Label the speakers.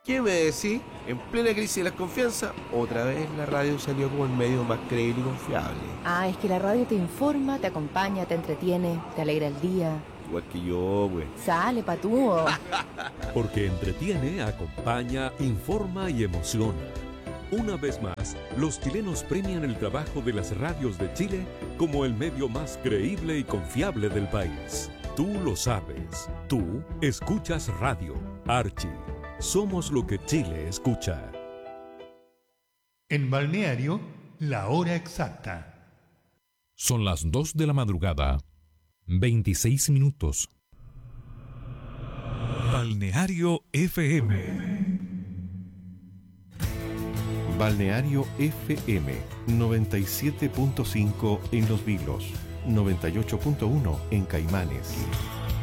Speaker 1: ¿Qué me decís? En plena crisis de la confianza, otra vez la radio salió como el medio más creíble y confiable.
Speaker 2: Ah, es que la radio te informa, te acompaña, te entretiene, te alegra el día.
Speaker 1: Igual que yo, güey.
Speaker 2: Sale, patúo.
Speaker 3: Porque entretiene, acompaña, informa y emociona. Una vez más, los chilenos premian el trabajo de las radios de Chile como el medio más creíble y confiable del país. Tú lo sabes. Tú escuchas radio. Archie. Somos lo que Chile escucha.
Speaker 4: En Balneario, la hora exacta.
Speaker 5: Son las 2 de la madrugada, 26 minutos. Balneario FM.
Speaker 6: Balneario FM 97.5 en Los Vilos, 98.1 en Caimanes.